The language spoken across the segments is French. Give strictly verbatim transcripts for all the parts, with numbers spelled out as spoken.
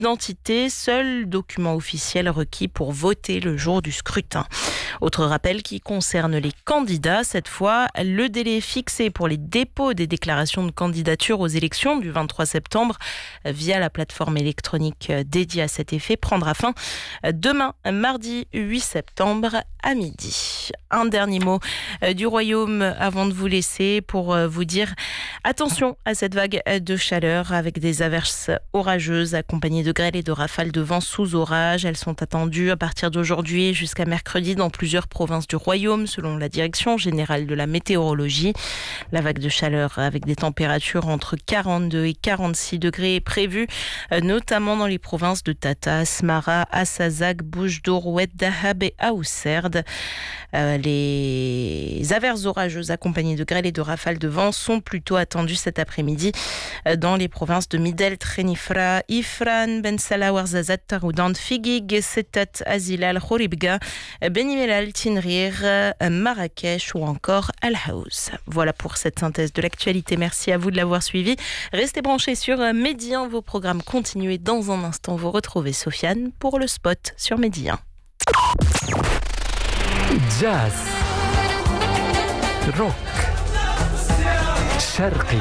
d'identité, seul document officiel requis pour voter le jour du scrutin. Autre rappel qui concerne les candidats, cette fois, le délai fixé pour les dépôts des déclarations de candidature aux élections du vingt-trois septembre via la plateforme électronique dédiée à cet effet prendra fin demain, mardi huit septembre à midi. Un dernier mot du Royaume avant de vous laisser pour vous dire attention à cette vague de chaleur avec des averses orageuses accompagnées de grêles et de rafales de vent sous orage. Elles sont attendues à partir d'aujourd'hui jusqu'à mercredi dans plusieurs provinces du Royaume selon la Direction générale de la météorologie. La vague de chaleur avec des températures entre quarante-deux et quarante-six degrés est prévue, notamment dans les provinces de Tata, Smara, Assazak, Bouche-d'Or, Oued Dahab et Aousserd. Euh, les averses orageuses accompagnées de grêles et de rafales de vent sont plutôt attendues cet après-midi dans les provinces de Midel, Trénifra, Ifran, Ben Salah, Ouarzazat, Taroudant, Figuig, Setat, Azilal, Khouribga, Beni Mellal, Tinrir, Marrakech ou encore Al Haouz. Voilà pour cette synthèse de l'actualité. Merci à vous de l'avoir suivi. Restez branchés sur Média un. Vos programmes continuent. Dans un instant, vous retrouvez Sofiane pour le spot sur Média un. جاز روك شرقي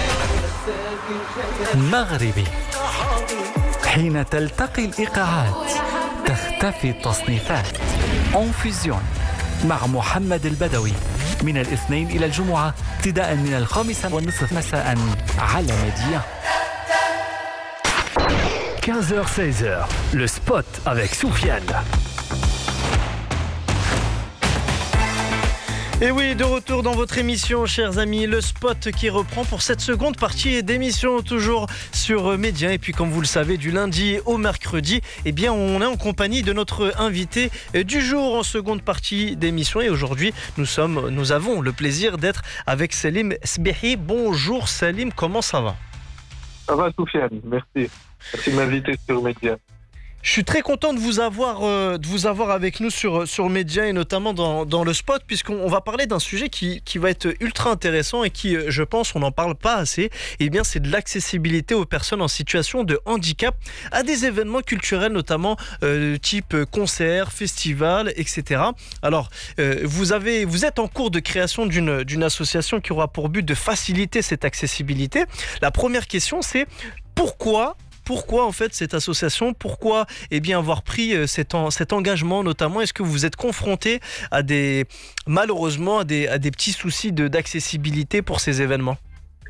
مغربي حين تلتقي الإيقاعات تختفي التصنيفات أنفيزيون مع محمد البدوي من الاثنين إلى الجمعة ابتداء من الخامسة والنصف مساء على ميديا quinze heures seize heures, le spot avec Soufiane. Et oui, de retour dans votre émission, chers amis, le spot qui reprend pour cette seconde partie d'émission, toujours sur Média. Et puis, comme vous le savez, du lundi au mercredi, eh bien, on est en compagnie de notre invité du jour en seconde partie d'émission. Et aujourd'hui, nous sommes, nous avons le plaisir d'être avec Salim Sbehi. Bonjour Salim, comment ça va? Ça va, Soufiane, merci. Merci de m'inviter sur Média. Je suis très content de vous avoir, euh, de vous avoir avec nous sur, sur Média et notamment dans, dans le spot, puisqu'on va parler d'un sujet qui, qui va être ultra intéressant et qui, je pense, on n'en parle pas assez. Eh bien, c'est de l'accessibilité aux personnes en situation de handicap à des événements culturels, notamment euh, type concert, festival, et cetera. Alors, euh, vous, avez, vous êtes en cours de création d'une, d'une association qui aura pour but de faciliter cette accessibilité. La première question, c'est pourquoi Pourquoi en fait cette association? Pourquoi eh bien, avoir pris cet, en, cet engagement notamment? Est-ce que vous êtes confronté à des, malheureusement à des, à des petits soucis de, d'accessibilité pour ces événements?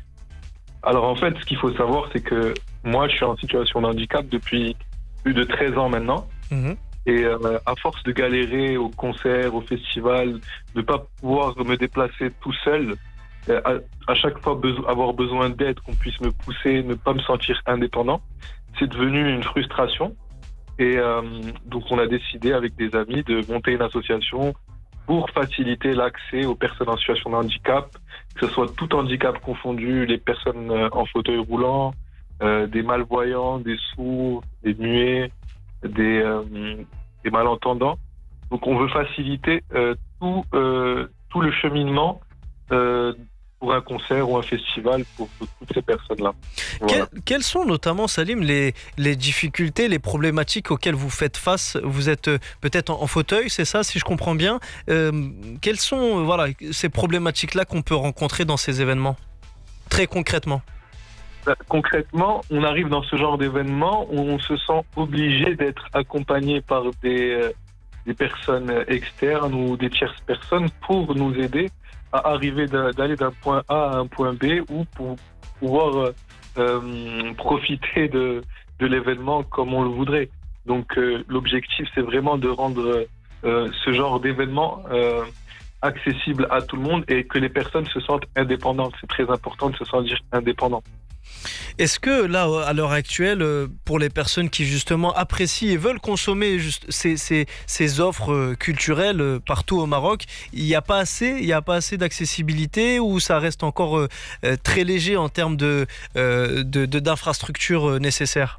Alors en fait, ce qu'il faut savoir, c'est que moi je suis en situation de handicap depuis plus de treize ans maintenant. Mmh. Et euh, à force de galérer au concert, au festival, de ne pas pouvoir me déplacer tout seul, À, à chaque fois beso- avoir besoin d'aide, qu'on puisse me pousser, ne pas me sentir indépendant, c'est devenu une frustration. Et euh, donc on a décidé avec des amis de monter une association pour faciliter l'accès aux personnes en situation de handicap, que ce soit tout handicap confondu, les personnes en fauteuil roulant, euh, des malvoyants, des sourds, des muets, des, euh, des malentendants. Donc on veut faciliter euh, tout, euh, tout le cheminement euh, pour un concert ou un festival pour, pour toutes ces personnes-là. Voilà. Quelles, quelles sont notamment, Salim, les, les difficultés, les problématiques auxquelles vous faites face? Vous êtes peut-être en, en fauteuil, c'est ça, si je comprends bien. Euh, quelles sont voilà, ces problématiques-là qu'on peut rencontrer dans ces événements, très concrètement? Concrètement, on arrive dans ce genre d'événement où on se sent obligé d'être accompagné par des, euh, des personnes externes ou des tierces personnes pour nous aider à arriver d'aller d'un point A à un point B ou pour pouvoir euh, euh, profiter de, de l'événement comme on le voudrait. Donc euh, l'objectif, c'est vraiment de rendre euh, ce genre d'événement euh, accessible à tout le monde et que les personnes se sentent indépendantes. C'est très important de se sentir indépendant. Est-ce que là, à l'heure actuelle, pour les personnes qui justement apprécient et veulent consommer juste ces, ces, ces offres culturelles partout au Maroc, il n'y a pas assez, il n'y a pas assez d'accessibilité ou ça reste encore euh, très léger en termes de, euh, de, de, d'infrastructures nécessaires?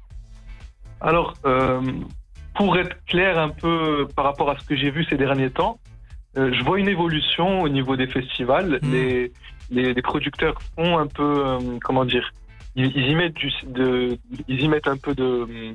Alors, euh, pour être clair un peu par rapport à ce que j'ai vu ces derniers temps, euh, je vois une évolution au niveau des festivals. Mmh. Les, les, les producteurs font un peu, euh, comment dire, ils, ils y mettent du, de, ils y mettent un peu de,